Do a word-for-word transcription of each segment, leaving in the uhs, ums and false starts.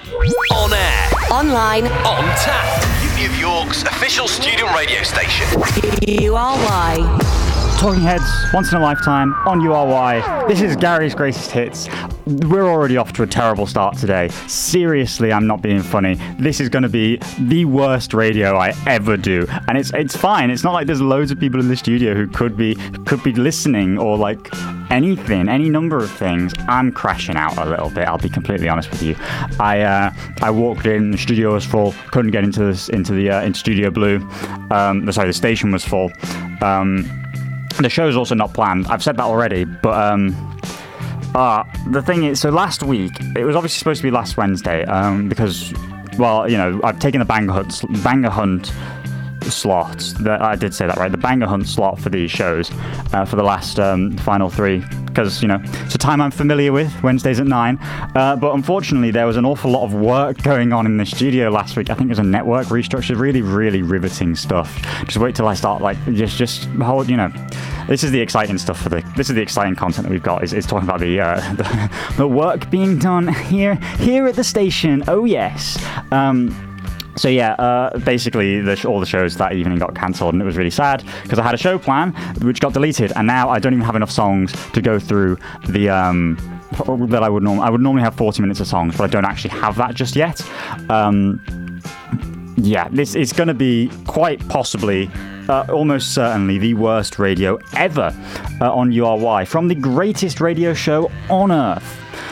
On air. Online. On tap. New York's official student radio station. U R Y. Talking Heads, once in a lifetime, on U R Y. This is Gary's Greatest Hits. We're already off to a terrible start today. Seriously, I'm not being funny. This is going to be the worst radio I ever do. And it's it's fine. It's not like there's loads of people in the studio who could be could be listening or like anything, any number of things. I'm crashing out a little bit, I'll be completely honest with you. I uh, I walked in, the studio was full, couldn't get into this into the uh, into Studio Blue. Um, sorry, the station was full. Um, The show's also not planned. I've said that already, but um, uh, the thing is, so last week, it was obviously supposed to be last Wednesday, um, because, well, you know, I've taken the Banger Hunt, Banger Hunt slot. The, I did say that right. The Banger Hunt slot for these shows, uh, for the last um, final three, because, you know, it's a time I'm familiar with, Wednesdays at nine. Uh, but unfortunately, there was an awful lot of work going on in the studio last week. I think it was a network restructure, really, really riveting stuff. Just wait till I start, like, just, just hold, you know. This is the exciting stuff for the. This is the exciting content that we've got. Is, is talking about the, uh, the the work being done here here at the station. Oh yes. Um, So yeah, uh, basically the sh- all the shows that evening got cancelled, and it was really sad because I had a show plan which got deleted, and now I don't even have enough songs to go through the um, that I would normally. I would normally have forty minutes of songs, but I don't actually have that just yet. Um, yeah, this is going to be quite possibly, uh, almost certainly, the worst radio ever uh, on U R Y from the greatest radio show on Earth.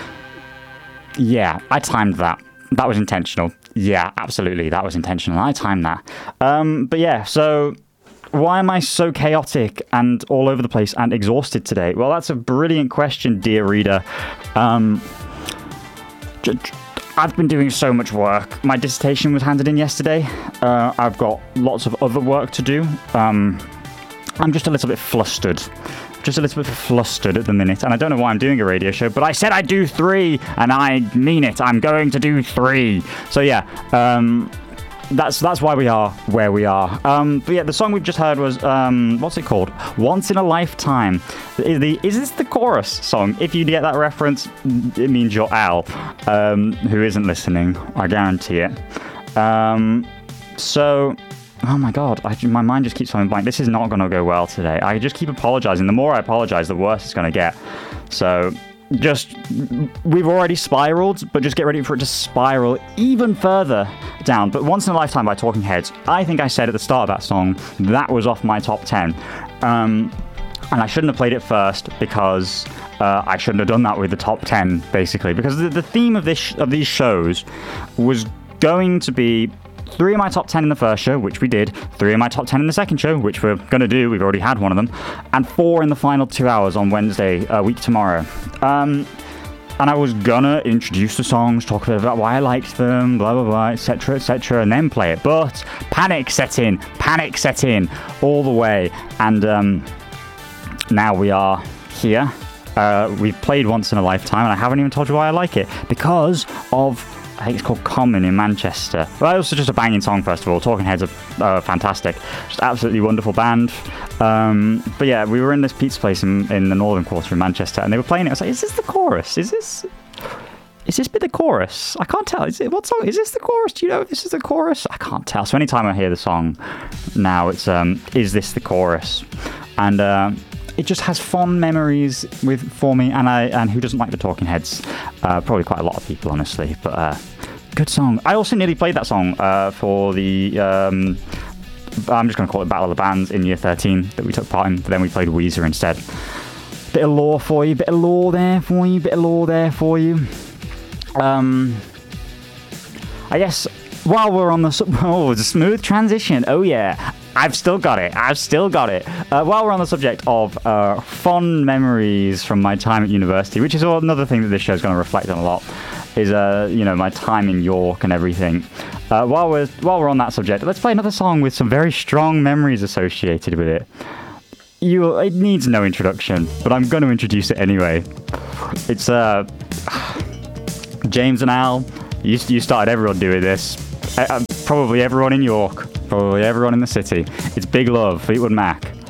Yeah, I timed that. That was intentional. Yeah, absolutely. That was intentional. I timed that. Um, but yeah, so why am I so chaotic and all over the place and exhausted today? Well, that's a brilliant question, dear reader. Um, j- j- I've been doing so much work. My dissertation was handed in yesterday. Uh, I've got lots of other work to do. Um, I'm just a little bit flustered. Just a little bit flustered at the minute, and I don't know why I'm doing a radio show, but I said I'd do three, and I mean it. I'm going to do three. So yeah, um, that's that's why we are where we are. Um, but yeah, the song we've just heard was, um, what's it called? Once in a Lifetime. Is, the, is this the chorus song? If you get that reference, it means you're Al, um, who isn't listening, I guarantee it. Um, so... Oh my god, I, my mind just keeps going blank. This is not going to go well today. I just keep apologising. The more I apologise, the worse it's going to get. So, just, we've already spiralled, but just get ready for it to spiral even further down. But Once in a Lifetime by Talking Heads, I think I said at the start of that song, that was off my top ten. Um, and I shouldn't have played it first because uh, I shouldn't have done that with the top ten, basically. Because the, the theme of this of these shows was going to be three of my top ten in the first show, which we did, three of my top ten in the second show, which we're going to do, we've already had one of them, and four in the final two hours on Wednesday, a week tomorrow. Um, and I was gonna introduce the songs, talk a bit about why I liked them, blah, blah, blah, et cetera, et cetera, and then play it. But panic set in, panic set in all the way. And um, now we are here. Uh, we've played Once in a Lifetime, and I haven't even told you why I like it. Because of... I think it's called Common in Manchester. Well, also just a banging song, first of all. Talking Heads are uh, fantastic. Just absolutely wonderful band. Um, but yeah, we were in this pizza place in, in the northern quarter in Manchester, and they were playing it. I was like, is this the chorus? Is this... Is this bit the chorus? I can't tell. Is it what song? Is this the chorus? Do you know if this is the chorus? I can't tell. So anytime I hear the song now, it's, um, is this the chorus? And... Uh, It just has fond memories with for me, and I and who doesn't like the Talking Heads? Uh, probably quite a lot of people, honestly. But uh, good song. I also nearly played that song uh, for the. Um, I'm just going to call it Battle of the Bands in year thirteen that we took part in. But then we played Weezer instead. Bit of lore for you. Bit of lore there for you. Bit of lore there for you. Um, I guess while we're on the oh, it's a smooth transition. Oh yeah. I've still got it. I've still got it. Uh, while we're on the subject of uh, fond memories from my time at university, which is another thing that this show is going to reflect on a lot, is uh, you know, my time in York and everything. Uh, while we're while we're on that subject, let's play another song with some very strong memories associated with it. You, it needs no introduction, but I'm going to introduce it anyway. It's uh, James and Al. You, you started everyone doing this. Uh, probably everyone in York. Probably everyone in the city. It's Big Love, Fleetwood Mac.